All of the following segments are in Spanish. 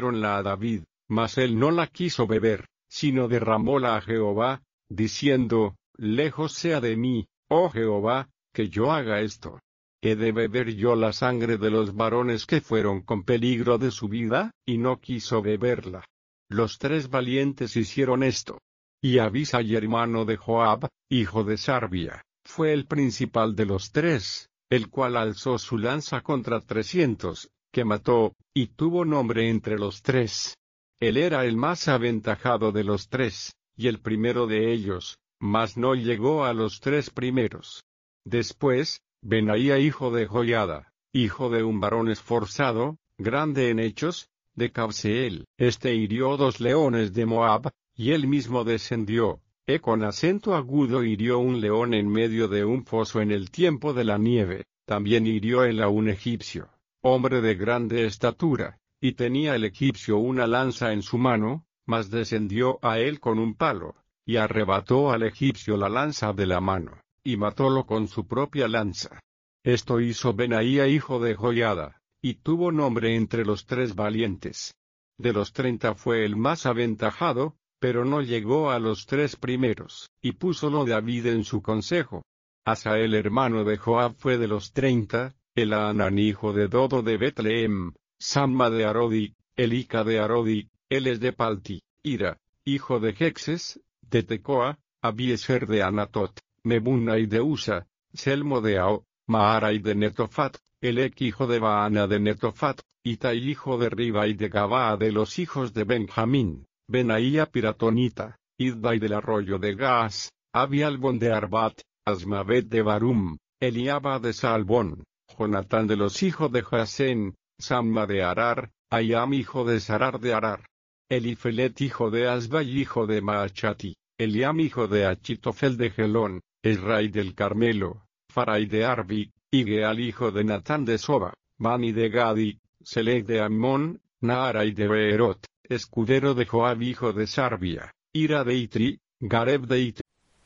dieronla a David, mas él no la quiso beber, sino derramóla a Jehová, diciendo, lejos sea de mí, oh Jehová, que yo haga esto. ¿He de beber yo la sangre de los varones que fueron con peligro de su vida? Y no quiso beberla. Los 3 valientes hicieron esto. Y Abisai, hermano de Joab, hijo de Sarbia, fue el principal de los 3, el cual alzó su lanza contra 300, que mató, y tuvo nombre entre los 3. Él era el más aventajado de los 3, y el primero de ellos, mas no llegó a los 3 primeros. Después, Benaía hijo de Joiada, hijo de un varón esforzado, grande en hechos, de Cabseel, hirió 2 leones de Moab, y él mismo descendió, con acento agudo hirió un león en medio de un foso en el tiempo de la nieve, también hirió él a un egipcio, hombre de grande estatura, y tenía el egipcio una lanza en su mano, mas descendió a él con un palo, y arrebató al egipcio la lanza de la mano, y matólo con su propia lanza. Esto hizo Benaía hijo de Joiada, y tuvo nombre entre los 3 valientes. De los 30 fue el más aventajado, pero no llegó a los 3 primeros, y púsolo David en su consejo. Asael hermano de Joab fue de los 30, Elhanan hijo de Dodo de Betlehem, Samma de Arodi, Elica de Arodi, él es de Palti, Ira, hijo de Jexes, de Tecoa, Abiezer de Anatot, Mebunai de Usa, Selmo de Ao, Maarai de Netofat, Elec hijo de Baana de Netofat, Itai hijo de Ribai de Gabaa de los hijos de Benjamín, Benaía piratonita, Idbai del arroyo de Gaas, Abialbon de Arbat, Asmavet de Barum, Eliaba de Salbón, Jonatán de los hijos de Jasén, Samma de Arar, Ayam hijo de Sarar de Arar, Elifelet hijo de Asbai hijo de Maachati, Eliam hijo de Achitofel de Gelón, Esrai del Carmelo, Farai de Arbi, Igeal hijo de Natán de Soba, Bani de Gadi, Selec de Ammón, Naarai de Beerot, escudero de Joab hijo de Sarbia, Ira de Itri, Gareb de Itri.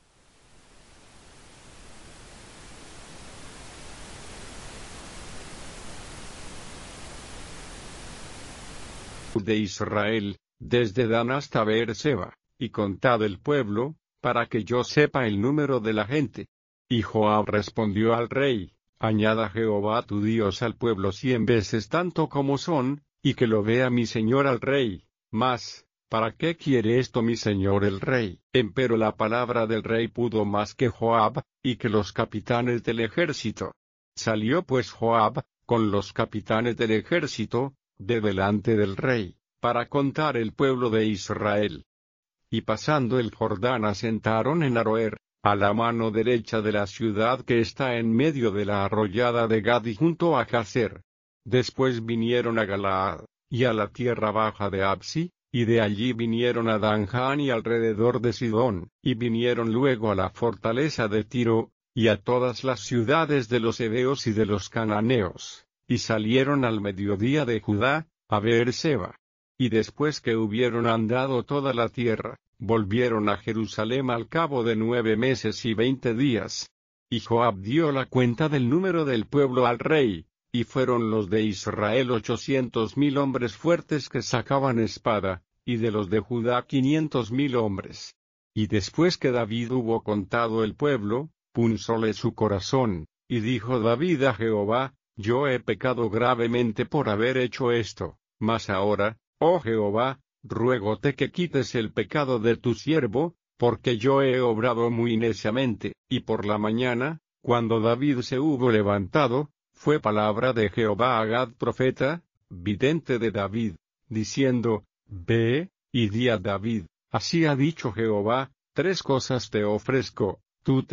De Israel, desde Dan hasta Beerseba, y contad el pueblo, para que yo sepa el número de la gente. Y Joab respondió al rey, añada Jehová tu Dios al pueblo 100 veces tanto como son, y que lo vea mi señor al rey. Mas, ¿para qué quiere esto mi señor el rey? Empero la palabra del rey pudo más que Joab, y que los capitanes del ejército. Salió pues Joab, con los capitanes del ejército, de delante del rey, para contar el pueblo de Israel. Y pasando el Jordán asentaron en Aroer, a la mano derecha de la ciudad que está en medio de la arroyada de Gadi junto a Jazer. Después vinieron a Galaad, y a la tierra baja de Absi, y de allí vinieron a Danján y alrededor de Sidón, y vinieron luego a la fortaleza de Tiro, y a todas las ciudades de los heveos y de los cananeos, y salieron al mediodía de Judá, a Beerseba. Y después que hubieron andado toda la tierra, volvieron a Jerusalén al cabo de 9 meses y 20 días. Y Joab dio la cuenta del número del pueblo al rey, y fueron los de Israel 800,000 hombres fuertes que sacaban espada, y de los de Judá 500,000 hombres. Y después que David hubo contado el pueblo, punzóle su corazón, y dijo David a Jehová, yo he pecado gravemente por haber hecho esto, mas ahora, oh Jehová, ruégote que quites el pecado de tu siervo, porque yo he obrado muy neciamente. Y por la mañana, cuando David se hubo levantado, fue palabra de Jehová a Gad profeta, vidente de David, diciendo, ve, y di a David, así ha dicho Jehová, 3 cosas te ofrezco, tú